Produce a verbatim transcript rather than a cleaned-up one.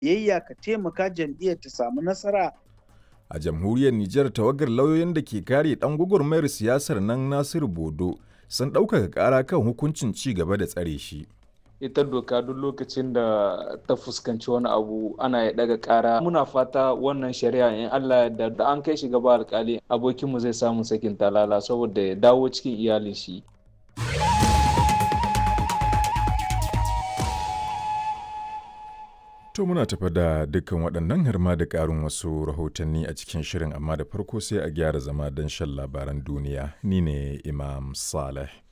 biyayya ka taimaka jam'iyyar ta samu nasara. A jamhuriyar Nijar tawagar lauyoyin da ke kare ɗan gwagwarmayar siyasar nan Nasiru Bodo sun ɗaukaka ƙara kan hukuncin ci gaba da tsare shi. Ita doka duk lokacin da ta fuskanci wani abu ana ya daga ƙara. Muna fata wannan shari'a in Allah ya da an kai shi gaba alƙali abokinmu zai samu sakin talala saboda ya dawo cikin iyalin shi. To muna tafa da dukkan waɗannan har ma da ƙarin wasu rahotanni a cikin shirin amma da farko sai a gyara zama don shan labaran duniya. Ni ne Imam Saleh.